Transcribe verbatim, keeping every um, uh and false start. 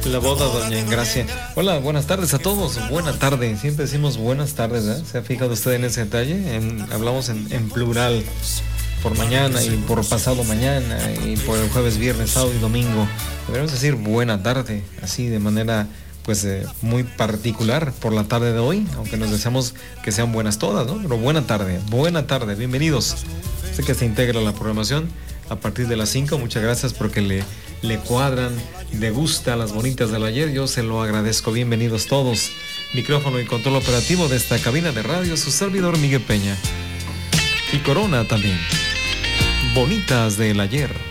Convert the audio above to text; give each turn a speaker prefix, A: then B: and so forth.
A: La boda, doña Ingracia. Hola, buenas tardes a todos. Buena tarde. Siempre decimos buenas tardes, ¿eh? ¿Se ha fijado usted en ese detalle? En, hablamos en, en plural. Por mañana y por pasado mañana y por el jueves, viernes, sábado y domingo. Deberíamos decir buena tarde, así de manera pues eh, muy particular por la tarde de hoy, aunque nos deseamos que sean buenas todas, ¿no? Pero buena tarde, buena tarde, bienvenidos. Sé que se integra la programación a partir de las cinco. Muchas gracias porque le, le cuadran, le gusta las bonitas del ayer. Yo se lo agradezco. Bienvenidos todos. Micrófono y control operativo de esta cabina de radio, su servidor Miguel Peña. Y Corona también. Bonitas del ayer.